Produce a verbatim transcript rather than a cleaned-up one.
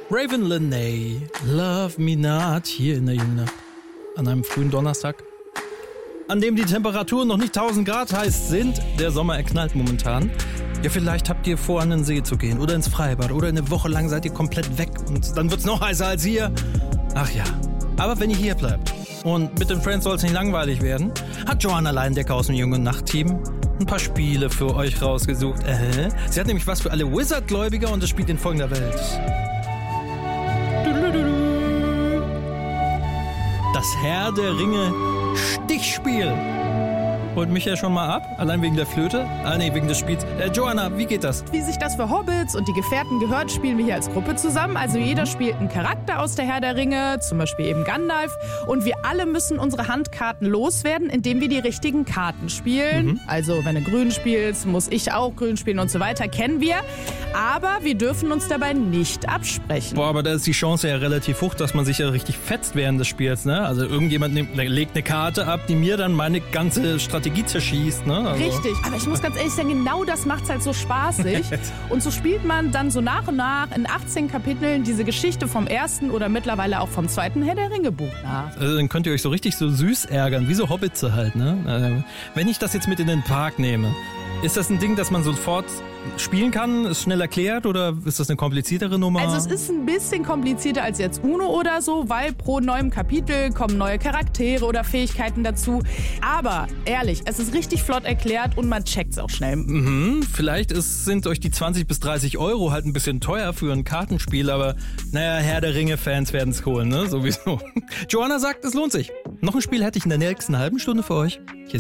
Raven Lenae, Love Me Not, hier in der jungen Nacht, an einem frühen Donnerstag, an dem die Temperaturen noch nicht tausend Grad heiß sind. Der Sommer, er knallt momentan. Ja, vielleicht habt ihr vor, an den See zu gehen oder ins Freibad oder eine Woche lang seid ihr komplett weg und dann wird's noch heißer als hier. Ach ja, aber wenn ihr hier bleibt und mit den Friends soll's nicht langweilig werden, hat Joanna Leindecker aus dem jungen Nacht-Team ein paar Spiele für euch rausgesucht. Äh, sie hat nämlich was für alle Wizard-Gläubiger und es spielt in folgender Welt. Das Herr der Ringe Stichspiel. Holt mich ja schon mal ab, allein wegen der Flöte. Ah nee, wegen des Spiels. Äh, Joanna, wie geht das? Wie sich das für Hobbits und die Gefährten gehört, spielen wir hier als Gruppe zusammen. Also jeder spielt einen Charakter aus der Herr der Ringe, zum Beispiel eben Gandalf. Und wir alle müssen unsere Handkarten loswerden, indem wir die richtigen Karten spielen. Mhm. Also wenn du grün spielst, muss ich auch grün spielen und so weiter, kennen wir. Aber wir dürfen uns dabei nicht absprechen. Boah, aber da ist die Chance ja relativ hoch, dass man sich ja richtig fetzt während des Spiels, ne? Also irgendjemand nimmt, legt eine Karte ab, die mir dann meine ganze Strategie zerschießt, ne? Also. Richtig, aber ich muss ganz ehrlich sagen, genau das macht's halt so spaßig. Und so spielt man dann so nach und nach in achtzehn Kapiteln diese Geschichte vom ersten oder mittlerweile auch vom zweiten Herr der Ringe Buch nach. Also dann könnt ihr euch so richtig so süß ärgern, wie so Hobbitze halt, ne? Also, wenn ich das jetzt mit in den Park nehme, ist das ein Ding, das man sofort spielen kann? Ist schnell erklärt oder ist das eine kompliziertere Nummer? Also es ist ein bisschen komplizierter als jetzt Uno oder so, weil pro neuem Kapitel kommen neue Charaktere oder Fähigkeiten dazu. Aber ehrlich, es ist richtig flott erklärt und man checkt's auch schnell. Mhm, vielleicht ist, sind euch die zwanzig bis dreißig Euro halt ein bisschen teuer für ein Kartenspiel, aber naja, Herr der Ringe-Fans werden's holen, ne? Sowieso. Joanna sagt, es lohnt sich. Noch ein Spiel hätte ich in der nächsten halben Stunde für euch. Hier